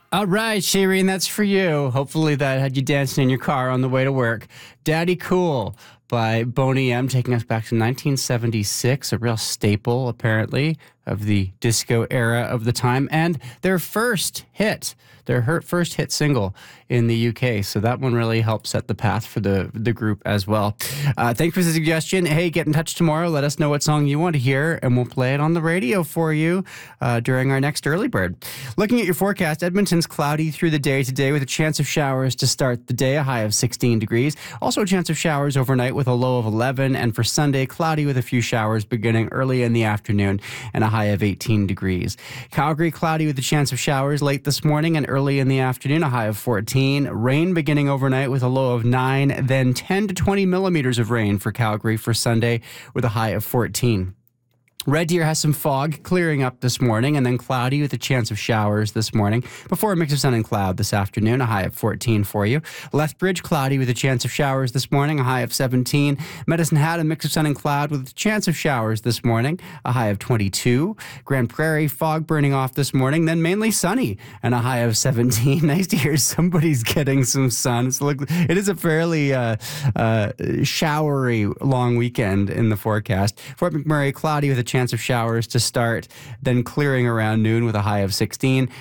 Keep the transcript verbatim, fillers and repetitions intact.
All right, Shireen, that's for you. Hopefully that had you dancing in your car on the way to work. Daddy Cool by Boney M, taking us back to nineteen seventy-six, a real staple, apparently, of the disco era of the time, and their first hit, their her- first hit single in the U K. So that one really helped set the path for the, the group as well. Uh, thanks for the suggestion. Hey, get in touch tomorrow. Let us know what song you want to hear, and we'll play it on the radio for you uh, during our next Early Bird. Looking at your forecast, Edmonton's cloudy through the day today with a chance of showers to start the day, a high of sixteen degrees. Also a chance of showers overnight with a low of eleven, and for Sunday, cloudy with a few showers beginning early in the afternoon and a high of eighteen degrees. Calgary, cloudy with a chance of showers late this morning and early in the afternoon, a high of fourteen. Rain beginning overnight with a low of nine, then ten to twenty millimeters of rain for Calgary for Sunday with a high of fourteen. Red Deer has some fog clearing up this morning and then cloudy with a chance of showers this morning before a mix of sun and cloud this afternoon, a high of fourteen for you. Lethbridge, cloudy with a chance of showers this morning, a high of seventeen. Medicine Hat, a mix of sun and cloud with a chance of showers this morning, a high of twenty-two. Grand Prairie, fog burning off this morning, then mainly sunny and a high of seventeen. Nice to hear somebody's getting some sun. So look, it is a fairly uh, uh, showery long weekend in the forecast. Fort McMurray, cloudy with a chance of showers to start, then clearing around noon with a high of sixteen.